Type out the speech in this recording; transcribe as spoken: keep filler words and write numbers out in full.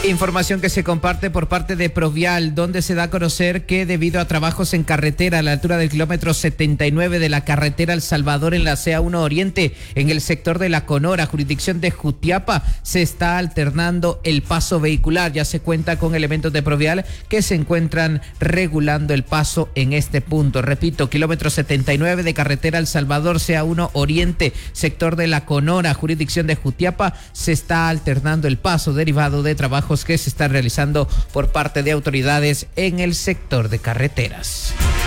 Información que se comparte por parte de Provial, donde se da a conocer que debido a trabajos en carretera a la altura del kilómetro setenta y nueve de la carretera El Salvador en la C A uno Oriente, en el sector de La Conora, jurisdicción de Jutiapa, se está alternando el paso vehicular. Ya se cuenta con elementos de Provial que se encuentran regulando el paso en este punto. Repito, kilómetro setenta y nueve de carretera El Salvador, C A uno Oriente, sector de La Conora, jurisdicción de Jutiapa, se está alternando el paso derivado de trabajos que se están realizando por parte de autoridades en el sector de carreteras.